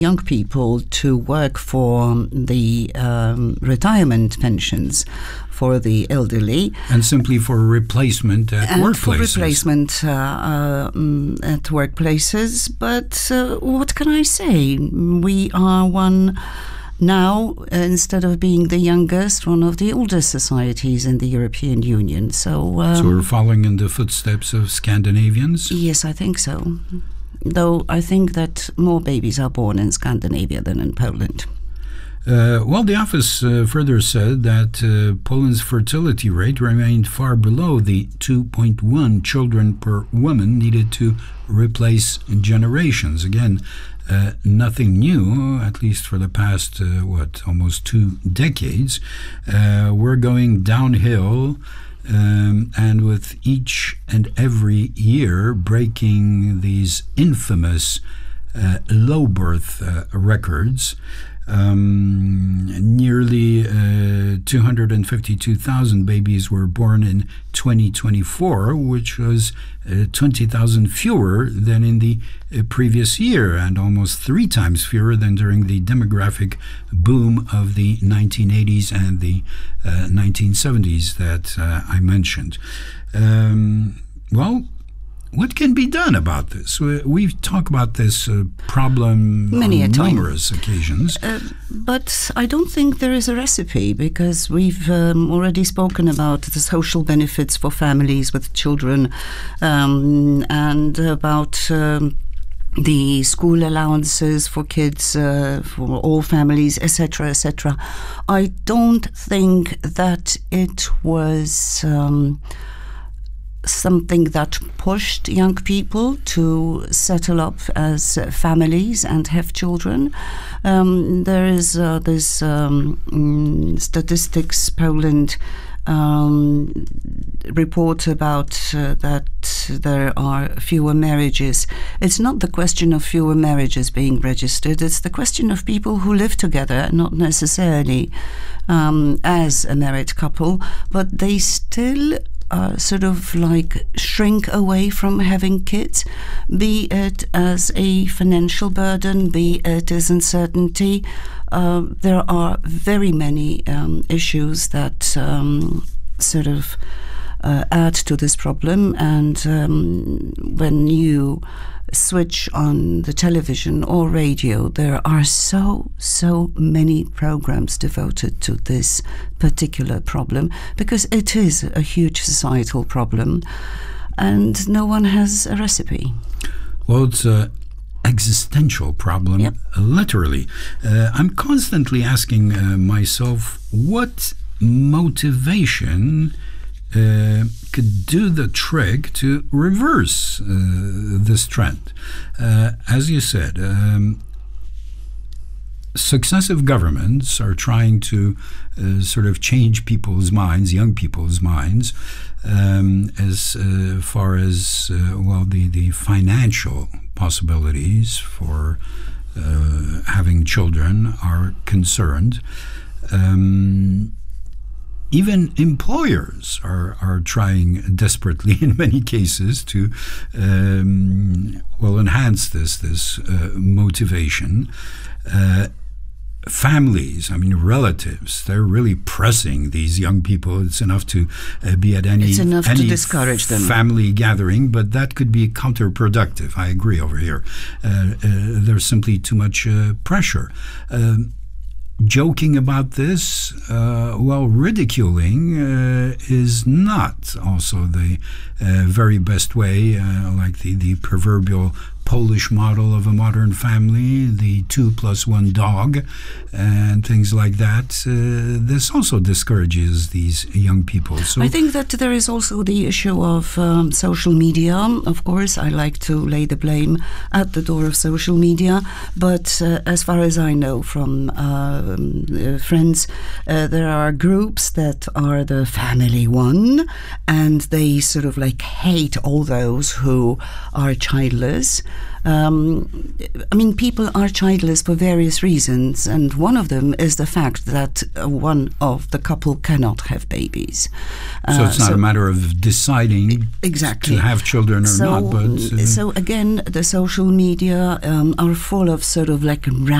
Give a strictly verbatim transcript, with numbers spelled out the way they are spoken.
young people to work for the um, retirement pensions for the elderly. And simply for replacement at and workplaces. for replacement uh, uh, at workplaces. But uh, what can I say? We are one now, instead of being the youngest, one of the oldest societies in the European Union. So, um, so we're following in the footsteps of Scandinavians? Yes, I think so. Though I think that more babies are born in Scandinavia than in Poland. Uh, well, the office uh, further said that uh, Poland's fertility rate remained far below the two point one children per woman needed to replace generations. Again, uh, nothing new, at least for the past, uh, what, almost two decades. Uh, we're going downhill. Um, and with each and every year breaking these infamous uh, low birth uh, records, um, nearly uh, two hundred fifty-two thousand babies were born in twenty twenty-four, which was uh, twenty thousand fewer than in the uh, previous year, and almost three times fewer than during the demographic boom of the nineteen eighties and the uh, nineteen seventies that uh, I mentioned. Um, well, what can be done about this? We've talked about this uh, problem Many on a time. numerous occasions. Uh, but I don't think there is a recipe, because we've um, already spoken about the social benefits for families with children um, and about um, the school allowances for kids, uh, for all families, et cetera, et cetera. I don't think that it was Um, something that pushed young people to settle up as uh, families and have children. Um, there is uh, this um, mm, Statistics Poland um, report about uh, that there are fewer marriages. It's not the question of fewer marriages being registered, it's the question of people who live together, not necessarily um, as a married couple, but they still Uh, sort of like shrink away from having kids, be it as a financial burden, be it as uncertainty. Uh, there are very many um, issues that um, sort of uh, add to this problem, and um, when you switch on the television or radio, there are so, so many programs devoted to this particular problem, because it is a huge societal problem, and no one has a recipe. Well, it's an existential problem, yep. literally. Uh, I'm constantly asking uh, myself, what motivation Uh, could do the trick to reverse uh, this trend? Uh, as you said, um, successive governments are trying to uh, sort of change people's minds, young people's minds, um, as uh, far as, uh, well, the, the financial possibilities for uh, having children are concerned. Um, Even employers are, are trying desperately in many cases to um, well enhance this this uh, motivation. Uh, families, I mean relatives, they're really pressing these young people. It's enough to uh, be at any, it's enough any to discourage them. family gathering, but that could be counterproductive. I agree over here. Uh, uh, there's simply too much uh, pressure. Um, Joking about this, uh, well, ridiculing uh, is not also the uh, very best way, uh, like the, the proverbial Polish model of a modern family, the two plus one dog, and things like that. Uh, this also discourages these young people. So I think that there is also the issue of um, social media. Of course, I like to lay the blame at the door of social media, but uh, as far as I know from uh, uh, friends, uh, there are groups that are the family one, and they sort of like hate all those who are childless. Um, I mean, people are childless for various reasons, and one of them is the fact that uh, one of the couple cannot have babies. Uh, so it's not so a matter of deciding exactly to have children or so, not. But uh, so again, the social media um, are full of sort of like